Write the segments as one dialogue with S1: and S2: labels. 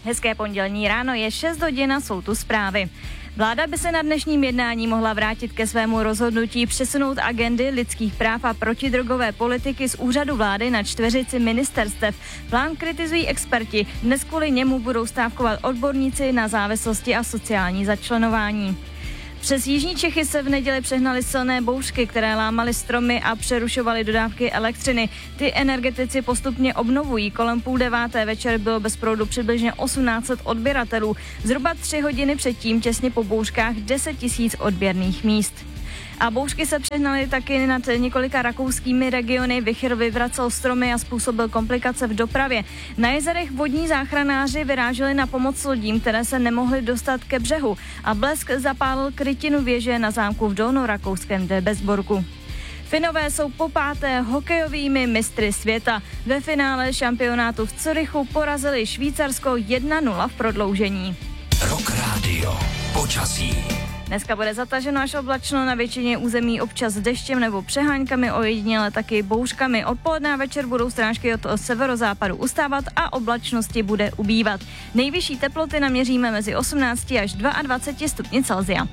S1: Hezké pondělní ráno, je 6 hodin a jsou tu zprávy. Vláda by se na dnešním jednání mohla vrátit ke svému rozhodnutí přesunout agendy lidských práv a protidrogové politiky z úřadu vlády na čtveřici ministerstev. Plán kritizují experti. Dnes kvůli němu budou stávkovat odborníci na závislosti a sociální začlenování. Přes jižní Čechy se v neděli přehnaly silné bouřky, které lámaly stromy a přerušovaly dodávky elektřiny. Ty energetici postupně obnovují. Kolem 8:30 večer bylo bez proudu přibližně 1800 odběratelů. Zhruba 3 hodiny předtím, těsně po bouřkách, 10 000 odběrných míst. A bouřky se přehnaly taky nad několika rakouskými regiony. Vichyr vyvracel stromy a způsobil komplikace v dopravě. Na jezerech vodní záchranáři vyráželi na pomoc lodím, které se nemohly dostat ke břehu. A blesk zapálil krytinu věže na zámku v dolnorakouském Debesborku. Finové jsou po 5. hokejovými mistry světa. Ve finále šampionátu v Curychu porazili Švýcarsko 1-0 v prodloužení.
S2: Rock Radio. Počasí.
S1: Dneska bude zataženo až oblačno, na většině území občas deštěm nebo přeháňkami, ojediněle taky bouřkami. Odpoledne a večer budou strážky od severozápadu ustávat a oblačnosti bude ubývat. Nejvyšší teploty naměříme mezi 18 až 22 stupni Celsia.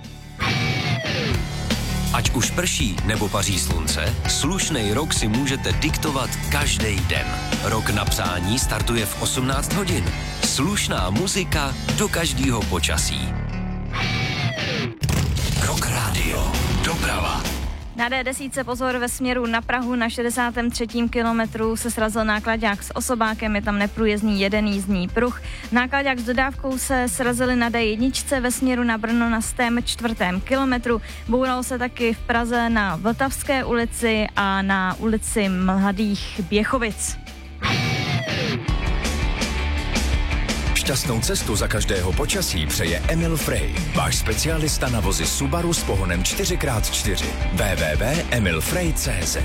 S2: Ať už prší nebo paří slunce, slušnej rok si můžete diktovat každý den. Rok na přání startuje v 18 hodin. Slušná muzika do každého počasí. Rock Radio. Doprava.
S1: Na D10 pozor, ve směru na Prahu na 63. kilometru se srazil náklaďák s osobákem, je tam neprůjezdný jeden jízdní pruh. Náklaďák s dodávkou se srazili na D1 ve směru na Brno na 104. kilometru. Bouralo se taky v Praze na Vltavské ulici a na ulici Mladých Běchovic.
S3: Šťastnou cestu za každého počasí přeje Emil Frey, váš specialista na vozy Subaru s pohonem 4x4. www.emilfrey.cz.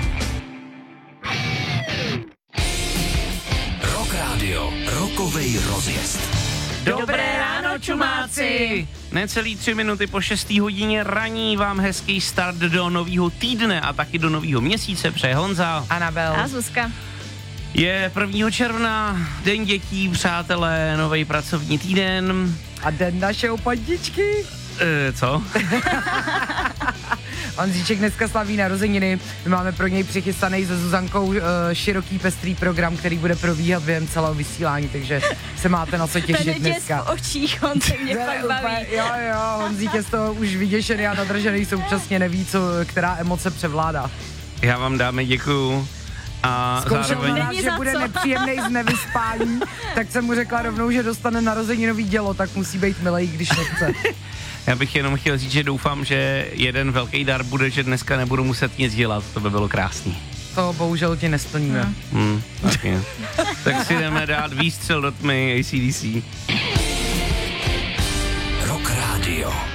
S2: Rock Radio. Rokovej rozjezd.
S4: Dobré ráno, čumáci! Necelý 3 minuty po 6. hodině raní vám hezký start do nového týdne a taky do nového měsíce přeje Honza.
S5: Anabel.
S1: A Zuzka.
S4: Je 1. června, den dětí, přátelé, nový pracovní týden.
S5: A den našeho pandičky.
S4: Co?
S5: Honzíček dneska slaví narozeniny. My máme pro něj přichystaný se Zuzankou široký pestrý program, který bude probíhat během celého vysílání, takže se máte na co těšit dneska.
S1: V očích, Honze mě fakt baví.
S5: Jo, Honzík je z toho už vyděšený a nadržený, současně neví, která emoce převládá.
S4: Já vám dáme děkuju. A
S5: zkoušel na nás, že bude nepříjemnej z nevyspání, tak jsem mu řekla rovnou, že dostane narozeninový dělo, tak musí být milej, když nechce.
S4: Já bych jenom chtěl říct, že doufám, že jeden velký dar bude, že dneska nebudu muset nic dělat, to by bylo krásný.
S5: To bohužel ti nesplníme.
S4: Taky. Tak si jdeme dát výstřel do tmy AC/DC.
S2: Rock Radio.